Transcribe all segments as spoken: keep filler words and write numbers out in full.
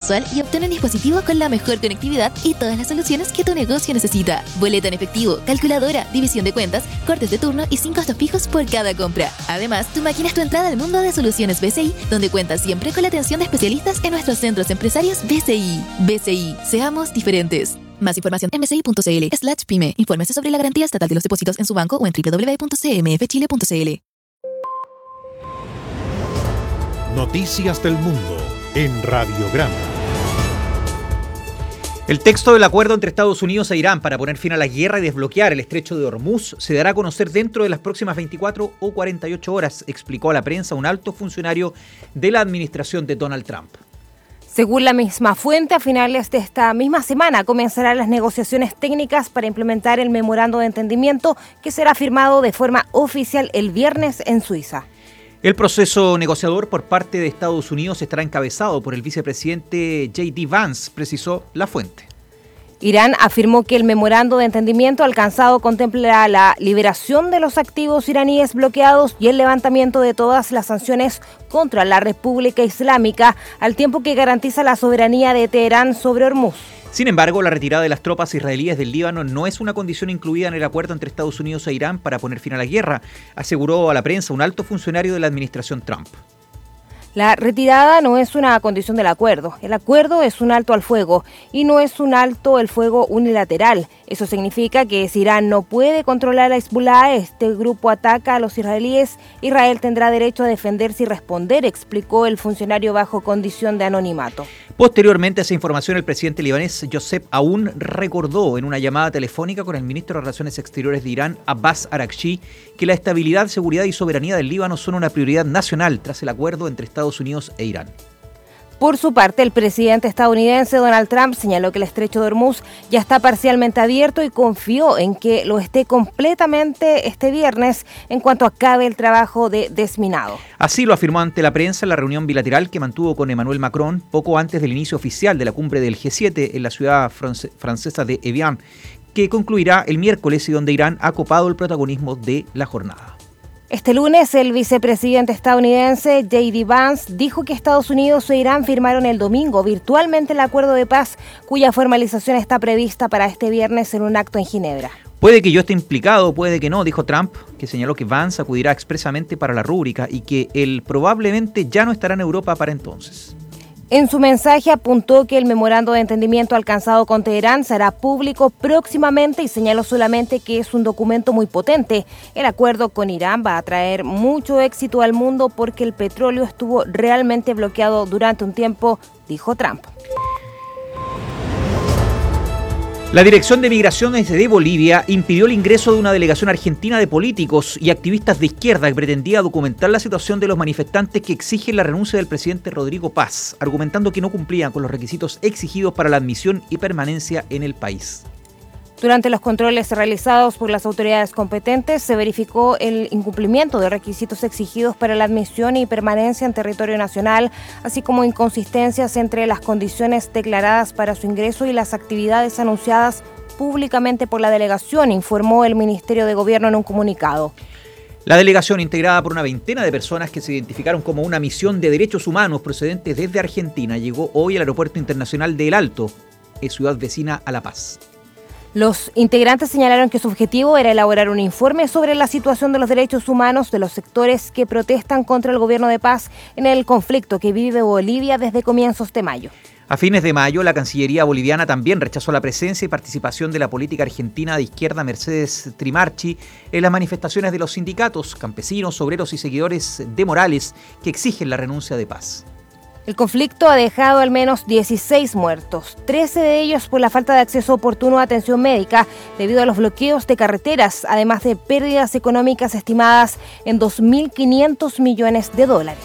mensual y obtén un dispositivo con la mejor conectividad y todas las soluciones que tu negocio necesita. Boleta en efectivo, calculadora, división de cuentas, cortes de turno y sin costos fijos por cada compra. Además, tu máquina es tu entrada al mundo de soluciones B C I, donde cuentas siempre con la atención de especialistas en nuestros centros empresarios B C I. B C I, seamos diferentes. Más información en bci.cl slash pyme. Infórmese sobre la garantía estatal de los depósitos en su banco o en doble u doble u doble u punto c m f chile punto c l. Noticias del Mundo en Radiograma. El texto del acuerdo entre Estados Unidos e Irán para poner fin a la guerra y desbloquear el estrecho de Hormuz se dará a conocer dentro de las próximas veinticuatro o cuarenta y ocho horas, explicó a la prensa un alto funcionario de la administración de Donald Trump. Según la misma fuente, a finales de esta misma semana comenzarán las negociaciones técnicas para implementar el memorando de entendimiento que será firmado de forma oficial el viernes en Suiza. El proceso negociador por parte de Estados Unidos estará encabezado por el vicepresidente J D Vance, precisó la fuente. Irán afirmó que el memorando de entendimiento alcanzado contempla la liberación de los activos iraníes bloqueados y el levantamiento de todas las sanciones contra la República Islámica, al tiempo que garantiza la soberanía de Teherán sobre Hormuz. Sin embargo, la retirada de las tropas israelíes del Líbano no es una condición incluida en el acuerdo entre Estados Unidos e Irán para poner fin a la guerra, aseguró a la prensa un alto funcionario de la administración Trump. La retirada no es una condición del acuerdo. El acuerdo es un alto al fuego y no es un alto el fuego unilateral. Eso significa que si Irán no puede controlar a Hezbollah, este grupo ataca a los israelíes, Israel tendrá derecho a defenderse y responder, explicó el funcionario bajo condición de anonimato. Posteriormente a esa información, el presidente libanés Joseph Aoun recordó en una llamada telefónica con el ministro de Relaciones Exteriores de Irán, Abbas Araghchi, que la estabilidad, seguridad y soberanía del Líbano son una prioridad nacional tras el acuerdo entre Estados Unidos e Irán. Por su parte, el presidente estadounidense Donald Trump señaló que el estrecho de Hormuz ya está parcialmente abierto y confió en que lo esté completamente este viernes en cuanto acabe el trabajo de desminado. Así lo afirmó ante la prensa en la reunión bilateral que mantuvo con Emmanuel Macron poco antes del inicio oficial de la cumbre del G siete en la ciudad france- francesa de Evian, que concluirá el miércoles y donde Irán ha copado el protagonismo de la jornada. Este lunes, el vicepresidente estadounidense J D Vance dijo que Estados Unidos e Irán firmaron el domingo virtualmente el acuerdo de paz, cuya formalización está prevista para este viernes en un acto en Ginebra. Puede que yo esté implicado, puede que no, dijo Trump, que señaló que Vance acudirá expresamente para la rúbrica y que él probablemente ya no estará en Europa para entonces. En su mensaje apuntó que el memorando de entendimiento alcanzado con Teherán será público próximamente y señaló solamente que es un documento muy potente. El acuerdo con Irán va a traer mucho éxito al mundo porque el petróleo estuvo realmente bloqueado durante un tiempo, dijo Trump. La Dirección de Migraciones de Bolivia impidió el ingreso de una delegación argentina de políticos y activistas de izquierda que pretendía documentar la situación de los manifestantes que exigen la renuncia del presidente Rodrigo Paz, argumentando que no cumplían con los requisitos exigidos para la admisión y permanencia en el país. Durante los controles realizados por las autoridades competentes, se verificó el incumplimiento de requisitos exigidos para la admisión y permanencia en territorio nacional, así como inconsistencias entre las condiciones declaradas para su ingreso y las actividades anunciadas públicamente por la delegación, informó el Ministerio de Gobierno en un comunicado. La delegación, integrada por una veintena de personas que se identificaron como una misión de derechos humanos procedentes desde Argentina, llegó hoy al Aeropuerto Internacional de El Alto, en ciudad vecina a La Paz. Los integrantes señalaron que su objetivo era elaborar un informe sobre la situación de los derechos humanos de los sectores que protestan contra el gobierno de Paz en el conflicto que vive Bolivia desde comienzos de mayo. A fines de mayo, la Cancillería boliviana también rechazó la presencia y participación de la política argentina de izquierda Mercedes Trimarchi en las manifestaciones de los sindicatos, campesinos, obreros y seguidores de Morales que exigen la renuncia de Paz. El conflicto ha dejado al menos dieciséis muertos, trece de ellos por la falta de acceso oportuno a atención médica debido a los bloqueos de carreteras, además de pérdidas económicas estimadas en dos mil quinientos millones de dólares.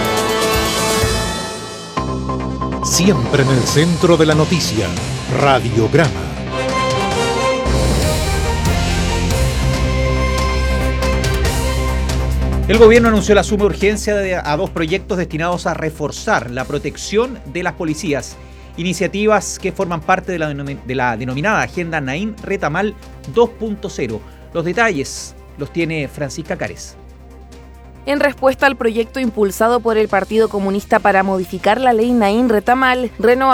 Siempre en el centro de la noticia, Radiograma. El gobierno anunció la suma de urgencia de, a dos proyectos destinados a reforzar la protección de las policías, iniciativas que forman parte de la, de la denominada Agenda Naín Retamal dos punto cero. Los detalles los tiene Francisca Cárez. En respuesta al proyecto impulsado por el Partido Comunista para modificar la ley Naín Retamal, Renova